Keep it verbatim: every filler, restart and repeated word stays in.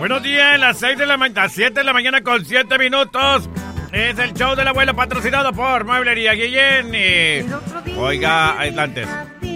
Buenos días, las seis de la mañana, siete de la mañana con siete minutos. Es el show del abuelo patrocinado por Mueblería Guillén. Y... Oiga, adelante.